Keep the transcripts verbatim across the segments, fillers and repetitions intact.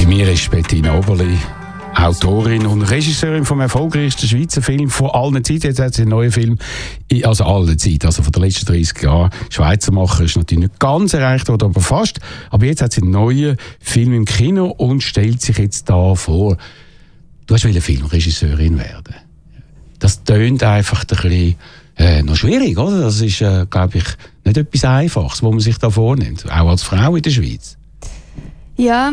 mir ist Bettina Oberli, Autorin und Regisseurin vom erfolgreichsten Schweizer Film von allen Zeiten. Jetzt hat sie einen neuen Film, also alle Zeit, also von den letzten dreißig Jahren. Schweizer Macher ist natürlich nicht ganz erreicht worden, aber fast. Aber jetzt hat sie einen neuen Film im Kino und stellt sich jetzt da vor. Du hast eine Filmregisseurin werden. Das tönt einfach ein bisschen äh, noch schwierig, oder? Das ist, äh, glaube ich, nicht etwas Einfaches, was man sich da vornimmt, auch als Frau in der Schweiz. Ja,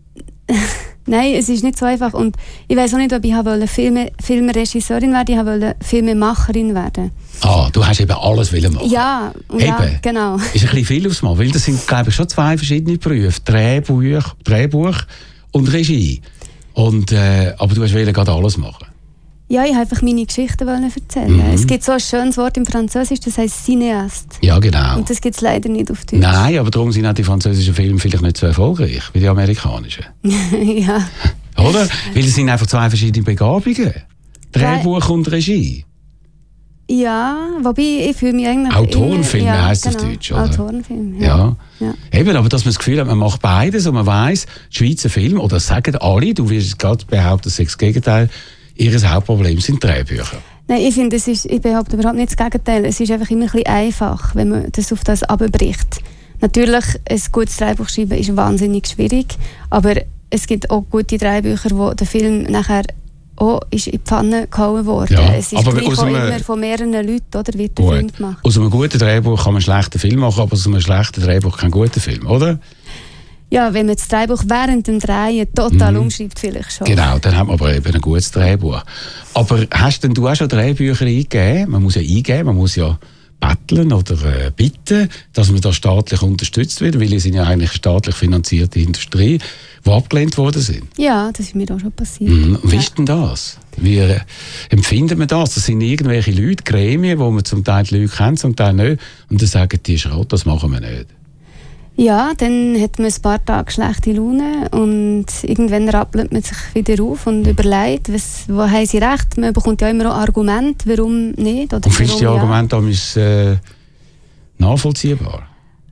nein, es ist nicht so einfach. Und ich weiß auch nicht, ob ich Film, Filmregisseurin werden ich wollte Filmemacherin werden. Ah, du hast eben alles wollen machen. Ja, ja, genau. Ist ein bisschen viel aufs Mal, weil das sind, glaube ich, schon zwei verschiedene Berufe. Drehbuch, Drehbuch und Regie. Und, äh, aber du hast gerade alles machen. Ja, ich wollte einfach meine Geschichten erzählen. Mhm. Es gibt so ein schönes Wort im Französisch, das heisst Cinéaste. Ja, genau. Und das gibt es leider nicht auf Deutsch. Nein, aber darum sind auch die französischen Filme vielleicht nicht so erfolgreich wie die amerikanischen. Ja. Oder? Weil es sind einfach zwei verschiedene Begabungen. Drehbuch und Regie. Ja, wobei ich fühle mich eigentlich... Autorenfilme ja, heisst genau. das Deutsch, oder? Autorenfilme, ja. Ja. ja. Eben, aber dass man das Gefühl hat, man macht beides und man weiss, Schweizer Filme, oder sagen alle, du wirst gerade behaupten, das ist das Gegenteil, ihr Hauptproblem sind Drehbücher. Nein, ich finde, es ist, ich behaupte überhaupt nicht das Gegenteil. Es ist einfach immer ein bisschen einfach, wenn man das auf das abbricht. Natürlich, ein gutes Drehbuch schreiben ist wahnsinnig schwierig, aber es gibt auch gute Drehbücher, wo der Film nachher auch ist in die Pfanne gehauen worden. Ja, es ist aber gleich aus auch einem, immer von mehreren Leuten, oder, wird der gut. Film gemacht. Aus einem guten Drehbuch kann man einen schlechten Film machen, aber aus einem schlechten Drehbuch keinen guten Film, oder? Ja, wenn man das Drehbuch während dem Drehen total mhm. umschreibt, vielleicht schon. Genau, dann hat man aber eben ein gutes Drehbuch. Aber hast denn du auch schon Drehbücher eingegeben? Man muss ja eingeben, man muss ja betteln oder äh, bitten, dass man da staatlich unterstützt wird, weil wir sind ja eigentlich eine staatlich finanzierte Industrie, die abgelehnt worden sind. Ja, das ist mir auch schon passiert. Mhm. Wie ja. ist denn das? Wie äh, empfindet man das? Das sind irgendwelche Leute, Gremien, wo man zum Teil die Leute kennt, zum Teil nicht, und dann sagen die, Schrott, das machen wir nicht. Ja, dann hat man ein paar Tage schlechte Laune und irgendwann rappelt man sich wieder auf und überlegt, was, wo haben sie recht. Man bekommt ja immer auch Argumente, warum nicht. Oder und findest du die ja. Argumente äh, nachvollziehbar?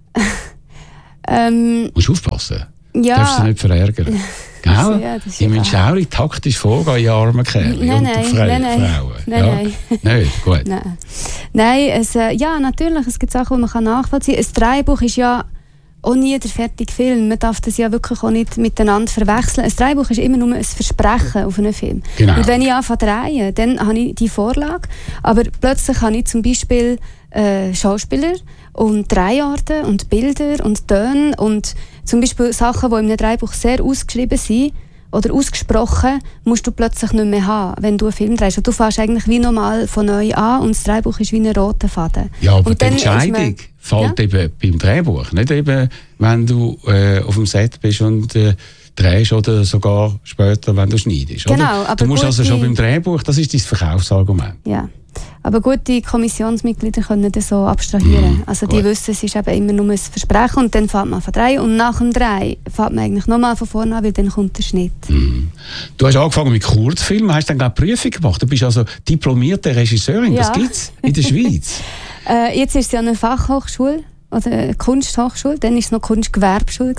ähm, du musst aufpassen. Ja. Du darfst dich nicht verärgern. Ja, ja, ich muss schaurig taktisch vorgehen, in armen Kerle nein, und nein, Fre- nein, nein. Frauen. Nein, ja? nein. Nein, gut. Nein, nein es, äh, ja, natürlich, es gibt Sachen, die man nachvollziehen kann. Ein Drehbuch ist ja auch nie der fertige Film. Man darf das ja wirklich auch nicht miteinander verwechseln. Ein Drehbuch ist immer nur ein Versprechen auf einen Film. Genau. Und wenn ich anfange zu drehen, dann habe ich die Vorlage. Aber plötzlich habe ich zum Beispiel äh, Schauspieler und Dreharten und Bilder und Töne und zum Beispiel Sachen, die in einem Drehbuch sehr ausgeschrieben sind oder ausgesprochen, musst du plötzlich nicht mehr haben, wenn du einen Film drehst. Und du fährst eigentlich wie normal von neu an und das Drehbuch ist wie ein roter Faden. Ja, aber und die Entscheidung fällt ja? eben beim Drehbuch, nicht eben, wenn du äh, auf dem Set bist und äh, drehst oder sogar später, wenn du schneidest. Genau, oder? aber du musst also schon die... beim Drehbuch, das ist dein Verkaufsargument. Ja. Aber gute Kommissionsmitglieder können das so abstrahieren. Mm, also die gut. wissen, es ist eben immer nur ein Versprechen und dann fährt man von drei und nach dem drei fährt man eigentlich nochmal von vorne an, weil dann kommt der Schnitt. Mm. Du hast angefangen mit Kurzfilmen, hast dann glaube ich Prüfung gemacht. Du bist also diplomierte Regisseurin, ja. das gibt es in der Schweiz. äh, jetzt ist es ja eine Fachhochschule oder eine Kunsthochschule, dann war es noch Kunstgewerbeschule.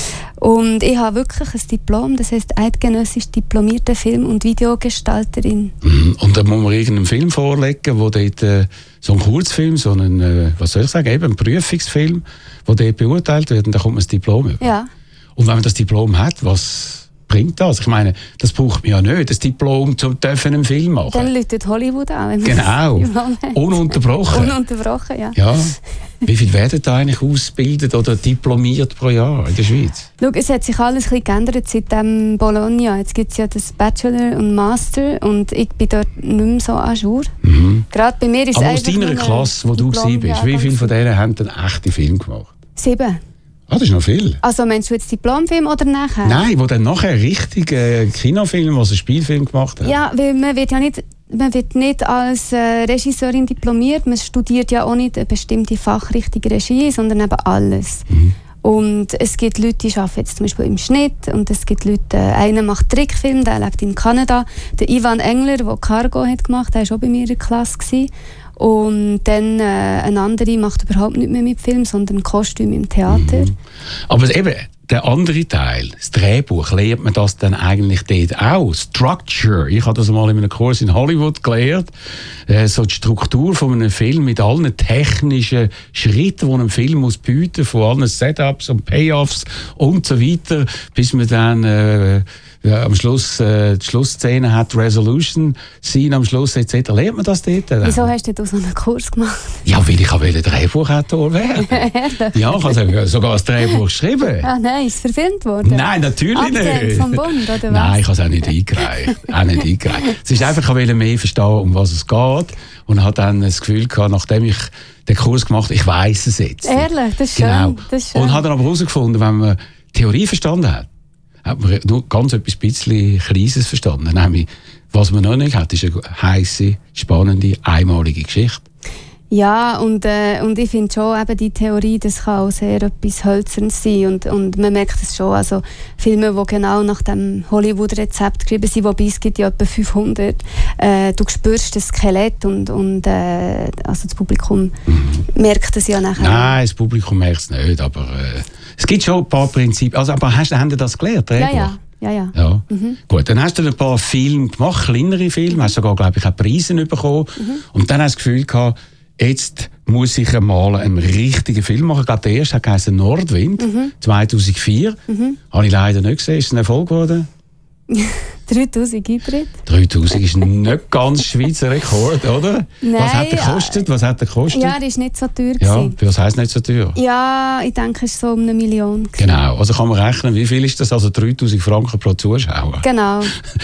Und ich habe wirklich ein Diplom, das heisst eidgenössisch diplomierte Film- und Videogestalterin. Mhm. Und dann muss man irgendeinen Film vorlegen, wo dort äh, so ein Kurzfilm, so ein, äh, was soll ich sagen, eben ein Prüfungsfilm, wo dort beurteilt wird und dann kommt man das Diplom über. Ja. Und wenn man das Diplom hat, was bringt das? Ich meine, das braucht man ja nicht, das Diplom, um einen Film machen. Dann läutet Hollywood an. Genau, ununterbrochen. Ununterbrochen, ja. ja. Wie viel werden da eigentlich ausgebildet oder diplomiert pro Jahr in der Schweiz? Schau, es hat sich alles ein bisschen geändert seit dem Bologna. Jetzt gibt es ja das Bachelor und Master und ich bin dort nicht mehr so à jour. Mhm. Gerade bei mir ist aber aus deiner Klasse, wo du warst, wie viele von denen haben einen echten Film gemacht? Sieben. Ah, das ist noch viel. Also meinst du jetzt Diplomfilm oder nachher? Nein, wo dann nachher richtig äh, Kinofilm, also einen Spielfilm gemacht haben. Ja, weil man wird ja nicht, man wird nicht als äh, Regisseurin diplomiert, man studiert ja auch nicht eine bestimmte Fachrichtung Regie, sondern eben alles. Mhm. Und es gibt Leute, die arbeiten jetzt zum Beispiel im Schnitt und es gibt Leute, äh, einer macht Trickfilm, der lebt in Kanada. Der Ivan Engler, der Cargo hat gemacht, der war auch bei mir in der Klasse gewesen. Und dann äh, ein anderer macht überhaupt nicht mehr mit Film, sondern Kostüm im Theater. Mhm. Aber eben, der andere Teil, das Drehbuch, lernt man das dann eigentlich dort auch? Structure, ich habe das mal in einem Kurs in Hollywood gelernt, äh, so die Struktur von einem Film mit allen technischen Schritten, die ein Film muss bieten, von allen Setups und Payoffs und so weiter, bis man dann äh, ja, am Schluss äh, die Schlussszene hat, Resolution, Scene am Schluss et cetera. Lernt man das dort? Wieso hast du so einen Kurs gemacht? Ja, weil ich wollte Drehbuchautor werden. Ja, ich habe sogar ein Drehbuch geschrieben. Ah nein, ist es verfilmt worden? Nein, natürlich Abgehängt nicht. vom Bund, oder was? Nein, ich habe es auch nicht eingereicht. auch nicht eingereicht. Es ist einfach, ich wollte mehr verstehen, um was es geht. Und habe dann das Gefühl gehabt, nachdem ich den Kurs gemacht habe, ich weiss es jetzt. Ehrlich, das ist schön. Genau. Das ist schön. Und habe dann aber herausgefunden, wenn man Theorie verstanden hat, hat man nur ganz etwas bisschen Kleines verstanden. Nämlich, was man noch nicht hat, ist eine heisse, spannende, einmalige Geschichte. Ja, und, äh, und ich finde schon, eben die Theorie, das kann auch sehr etwas Hölzernes sein. Und, und man merkt es schon. Also Filme, die genau nach dem Hollywood-Rezept geschrieben sind, wobei es gibt ja etwa fünfhundert. Äh, du spürst das Skelett und, und äh, also das Publikum mhm. merkt es ja nachher. Nein, das Publikum merkt es nicht, aber äh, es gibt schon ein paar Prinzipien. Also, aber hast, haben Sie das gelernt? Ja, ja. Ja, ja. ja. Mhm. Gut, dann hast du ein paar Filme gemacht, kleinere Filme, hast sogar, glaube ich, auch Preise bekommen. Mhm. Und dann hast du das Gefühl gehabt, jetzt muss ich einmal einen richtigen Film machen. Ich glaube, der erste heisst Nordwind, mhm. zweitausendvier. Mhm. Habe ich leider nicht gesehen. Ist es ein Erfolg geworden? dreitausend Eintritte. dreitausend ist nicht ganz Schweizer Rekord, oder? Nein, was hat der gekostet? Was hat der gekostet? Ja, der ist nicht so teuer. Ja, was heisst nicht so teuer? Ja, ich denke, es war so um eine Million. Gewesen. Genau, also kann man rechnen, wie viel ist das? Also dreitausend Franken pro Zuschauer. Genau.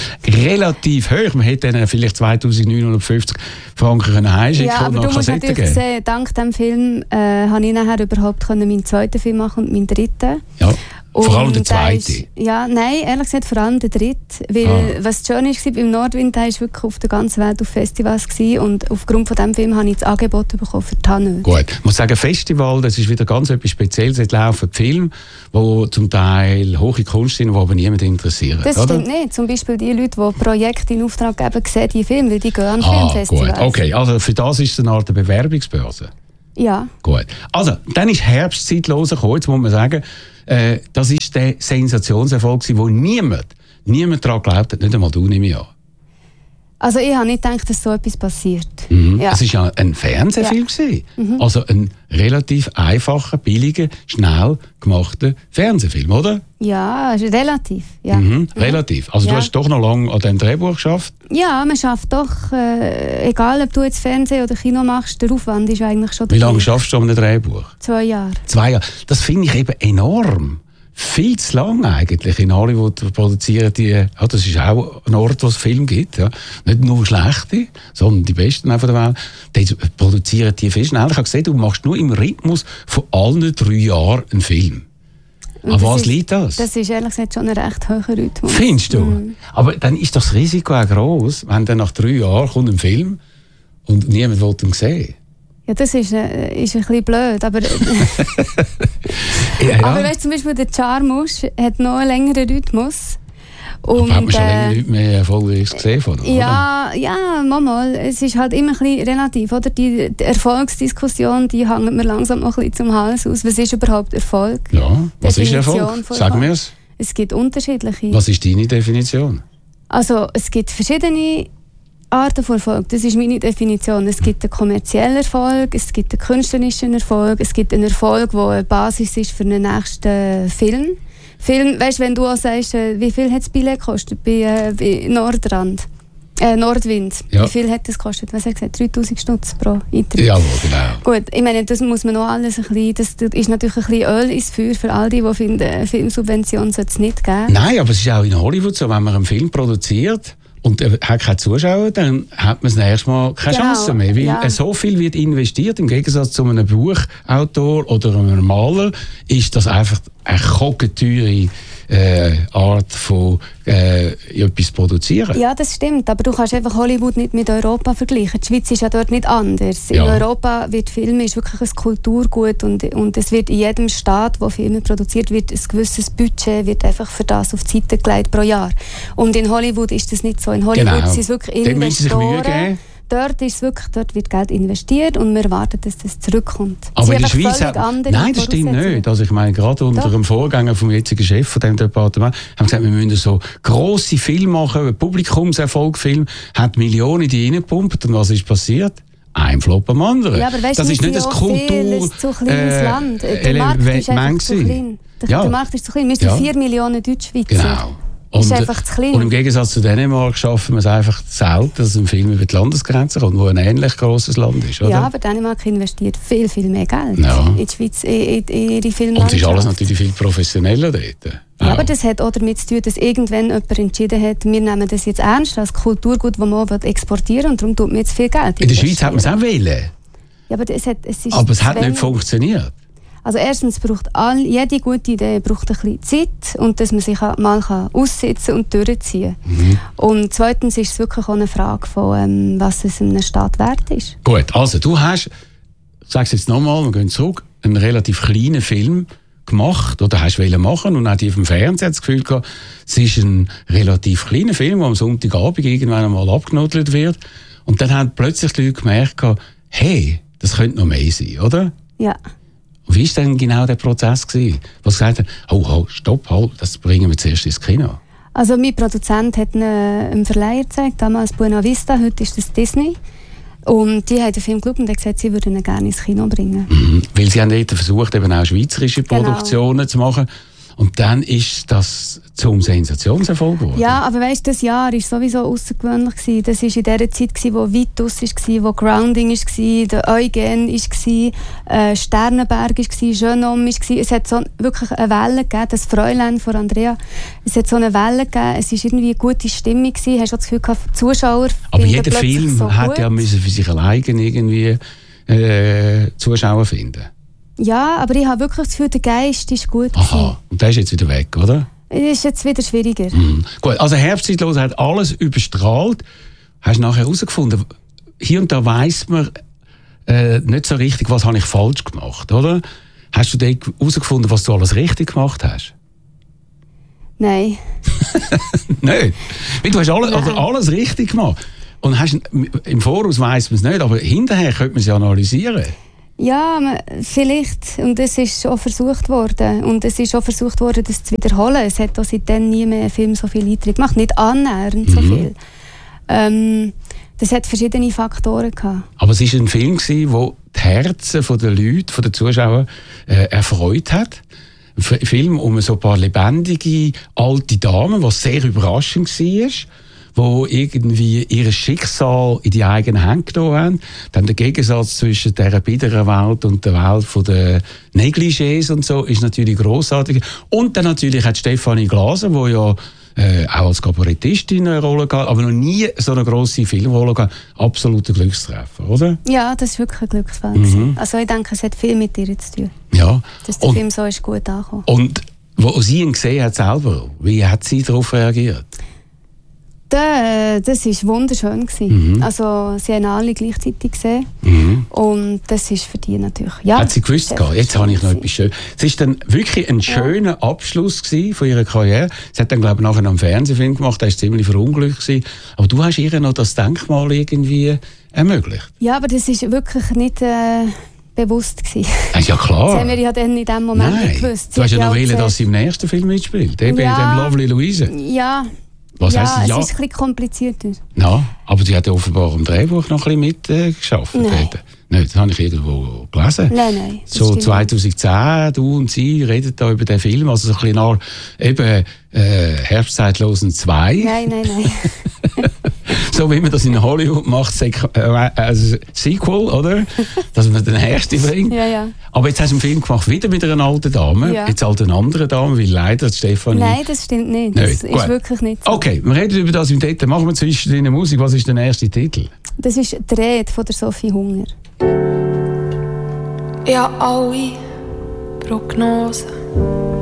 Relativ hoch. Man hätte dann vielleicht zweitausendneunhundertfünfzig Franken heimschicken ja, und noch noch Kassetten geben. Natürlich sehen, dank diesem Film äh, habe ich nachher überhaupt meinen zweiten Film machen und meinen dritten. Ja. Und vor allem der zweite? Ist, ja, nein, ehrlich gesagt vor allem der dritte. Weil ah. was schön war, beim Nordwind, der war wirklich auf der ganzen Welt auf Festivals gewesen, und aufgrund von diesem Film habe ich das Angebot bekommen für Tannöd. Gut, ich muss sagen, Festival, das ist wieder ganz etwas Spezielles. Jetzt laufen Filme, die zum Teil hohe Kunst sind, die aber niemand interessieren. Das oder? Stimmt nicht. Zum Beispiel die Leute, die Projekte in Auftrag geben, sehen die Filme, weil die gehen an ah, Filmfestivals. Gut. Okay, also für das ist es eine Art Bewerbungsbörse. Ja. Gut. Also, dann ist Herbstzeit losgekommen. Jetzt muss man sagen, äh, das ist der Sensationserfolg, wo niemand, niemand daran glaubt hat, nicht einmal du, nehme ich an. Also ich habe nicht gedacht, dass so etwas passiert. Mhm. Ja. Es war ja ein Fernsehfilm. Ja. Mhm. Also ein relativ einfacher, billiger, schnell gemachter Fernsehfilm, oder? Ja, also relativ. Ja. Mhm. Relativ. Also ja. du hast doch noch lange an diesem Drehbuch geschafft? Ja, man schafft doch, äh, egal ob du jetzt Fernsehen oder Kino machst, der Aufwand ist eigentlich schon... Wie lange schaffst du an einem Drehbuch? Zwei Jahre. Zwei Jahre. Das finde ich eben enorm. Viel zu lang eigentlich. In Hollywood produzieren die, ja, das ist auch ein Ort, wo es Filme gibt. Ja. Nicht nur schlechte, sondern die besten von der Welt. Die produzieren die viel schneller. Ich habe gesehen, du machst nur im Rhythmus von allen drei Jahren einen Film. An was ist, liegt das? Das ist ehrlich gesagt schon ein recht hoher Rhythmus. Findest du? Mm. Aber dann ist doch das Risiko auch gross, wenn dann nach drei Jahren kommt ein Film und niemand will ihn sehen. Ja, das ist, äh, ist ein bisschen blöd, aber... ja, ja. Aber weißt du, zum Beispiel der Charmusch hat noch einen längeren Rhythmus. Und, aber hat man schon äh, länger nicht mehr erfolgreich gesehen von, oder? Ja, ja, mal, es ist halt immer ein bisschen relativ, oder? Die, die Erfolgsdiskussion, die hängt mir langsam noch ein bisschen zum Hals aus. Was ist überhaupt Erfolg? Ja, was Definition ist Erfolg? Sag mir es. Es gibt unterschiedliche. Was ist deine Definition? Also, es gibt verschiedene Arten von Erfolg. Das ist meine Definition. Es gibt einen kommerziellen Erfolg, es gibt einen künstlerischen Erfolg, es gibt einen Erfolg, der eine Basis ist für einen nächsten Film. Film, weißt, wenn du auch sagst, wie viel hat das Billett gekostet bei, äh, bei Nordrand? Äh, Nordwind. Ja. Wie viel hat das gekostet? Was hat gesagt? dreitausend Stutz pro Eintritt. Ja, genau. Gut, ich meine, das muss man noch alles ein bisschen, das ist natürlich ein bisschen Öl ins Feuer für all die, die finden, Filmsubventionen sollte es nicht geben. Nein, aber es ist auch in Hollywood so, wenn man einen Film produziert und er hat keine Zuschauer, dann hat man das nächste Mal keine genau, Chance mehr. Weil ja. so viel wird investiert, im Gegensatz zu einem Buchautor oder einem Maler, ist das einfach eine kogenteure äh, Art von äh, etwas produzieren. Ja, das stimmt, aber du kannst einfach Hollywood nicht mit Europa vergleichen. Die Schweiz ist ja dort nicht anders. In ja. Europa wird Film ist wirklich ein Kulturgut und, und es wird in jedem Staat, wo Filme produziert wird, ein gewisses Budget wird einfach für das auf die Seite gelegt pro Jahr. Und in Hollywood ist das nicht so. In Hollywood genau. sind es wirklich Investoren. dort ist wirklich, dort wird Geld investiert und wir warten, dass das zurückkommt. Aber in der Schweiz hat, nein, das stimmt nicht. Also ich meine, gerade unter Doch. dem Vorgänger vom jetzigen Chef von dem Departement haben gesagt, wir müssen so grosse Filme machen, ein Publikumserfolgfilm, hat Millionen in die reingepumpt und was ist passiert? Ein Flop am anderen. Ja, aber weißt, das ist nicht das Kultur... Es ist zu kleines äh, Land. Der Markt ist einfach zu klein. Der, ja. der Markt ist zu klein. Wir sind ja. vier Millionen Deutschschweizer. Genau. Das ist und, einfach zu klein. Und im Gegensatz zu Dänemark schaffen wir es einfach selten, dass ein Film über die Landesgrenze kommt, wo ein ähnlich grosses Land ist, oder? Ja, aber Dänemark investiert viel, viel mehr Geld ja. in die Schweiz, in, in ihre Filmlandschaft. Und es ist alles natürlich viel professioneller dort. Ja, ja, aber das hat auch damit zu tun, dass irgendwann jemand entschieden hat, wir nehmen das jetzt ernst als Kulturgut, das man exportieren will, und darum tut man jetzt viel Geld in der Schweiz hat man es auch wollen. Ja, aber es, hat, es, ist aber es hat nicht funktioniert. Also erstens braucht all, jede gute Idee braucht ein bisschen Zeit und dass man sich mal kann aussitzen und durchziehen kann. Mhm. Und zweitens ist es wirklich auch eine Frage von, ähm, was es einem Staat wert ist. Gut, also du hast, ich sage es jetzt nochmal, wir gehen zurück, einen relativ kleinen Film gemacht oder hast wollen machen und auch die auf dem Fernsehen das Gefühl gehabt, es ist ein relativ kleiner Film, der am Sonntagabend irgendwann einmal abgenudelt wird. Und dann haben plötzlich die Leute gemerkt, hey, das könnte noch mehr sein, oder? Ja. Und wie war denn genau der Prozess gewesen? Was gesagt hat, oh, oh, stopp, halt, das bringen wir zuerst ins Kino? Also mein Produzent hat einen Verleiher gezeigt, damals Buena Vista, heute ist das Disney. Und die haben den Film geschaut und haben gesagt, sie würden ihn gerne ins Kino bringen. Mhm. Weil sie haben dort versucht, eben auch schweizerische Produktionen genau. zu machen. Und dann ist das zum Sensationserfolg geworden. Ja, aber weißt, das Jahr war sowieso außergewöhnlich gewesen. Das war in der Zeit, gewesen, wo Vitus war, wo Grounding war, der Eugen war, äh, Sternenberg war, Schönum war. Es hat so wirklich eine Welle gegeben, das Fräulein von Andrea. Es hat so eine Welle gegeben, es war irgendwie eine gute Stimmung gewesen. Hast du das Gefühl gehabt, Zuschauer aber jeder Film so hat gut. ja müssen für sich alleine irgendwie äh, Zuschauer finden. Ja, aber ich habe wirklich das Gefühl, der Geist ist gut. Aha, gewesen. und der ist jetzt wieder weg, oder? Das ist jetzt wieder schwieriger. Mhm. Gut, also Herbstzeitlos hat alles überstrahlt. Hast du nachher herausgefunden, hier und da weiss man äh, nicht so richtig, was habe ich falsch gemacht, oder? Hast du dort herausgefunden, was du alles richtig gemacht hast? Nein. Nein? Weil du hast alles, also alles richtig gemacht. Und hast, im Voraus weiss man es nicht, aber hinterher könnte man es ja analysieren. Ja, vielleicht. Und es ist auch versucht worden. Und es ist auch versucht worden, das zu wiederholen. Es hat auch seitdem nie mehr ein Film so viele Einträge gemacht. Nicht annähernd so viel. Ähm, das hat verschiedene Faktoren gehabt. Aber es war ein Film, der die Herzen der Leute, der Zuschauer äh, erfreut hat. Ein Film um so ein paar lebendige alte Damen, was sehr überraschend war. Die irgendwie ihr Schicksal in die eigenen Hände genommen haben. Dann der Gegensatz zwischen dieser biederen Welt und der Welt der Negligés und so ist natürlich grossartig. Und dann natürlich hat Stefanie Glaser, die ja äh, auch als Kabarettistin eine Rolle gehabt, aber noch nie so eine grosse Filmrolle gehabt. Absoluter Glückstreffer, oder? Ja, das war wirklich ein Glücksfall. Mhm. Also ich denke, es hat viel mit ihr zu tun. Ja. Dass der und, Film so ist gut angekommen. Und wo sie ihn gesehen hat selber, wie hat sie darauf reagiert? Das war wunderschön. Mhm. Also, sie haben alle gleichzeitig gesehen. Mhm. Und das ist für die natürlich... Ja, hat sie gewusst, jetzt habe ich noch etwas Schönes. Es war dann wirklich ein schöner ja. Abschluss von ihrer Karriere. Sie hat dann, glaube ich, nachher noch einen Fernsehfilm gemacht, der war ziemlich verunglückt. Aber du hast ihr noch das Denkmal irgendwie ermöglicht. Ja, aber das war wirklich nicht... Äh bewusst gewesen. Ja, klar. Das haben wir ja dann in dem Moment Nein. nicht gewusst. Du hast ja noch wollen, dass sie im nächsten Film mitspielt. Eben ja. in dem Lovely Louise. Ja. Was ja, heisst sie? Ja, es ist ein bisschen komplizierter. Ja, aber sie hat offenbar am Drehbuch noch ein bisschen mitgeschafft. Äh, nein. Nein, das habe ich irgendwo gelesen. Nein, nein. So zweitausendzehn, du und sie reden da über den Film, also so ein bisschen nach eben äh, Herbstzeitlosen zwei. Nein, nein, nein. So wie man das in Hollywood macht, Sek- äh, also Sequel, oder? Dass man den ersten bringt. Ja, ja. Aber jetzt hast du einen Film gemacht, wieder mit einer alten Dame. Ja. Jetzt halt eine andere Dame, weil leider Stefanie... Nein, das stimmt nicht. Das nicht. ist Gut. wirklich nicht so. Okay, wir reden über das im Detail. Machen wir zwischen den Musik. Was ist der erste Titel? Das ist die Rede von der Sophie Hunger. Ja, alle Prognosen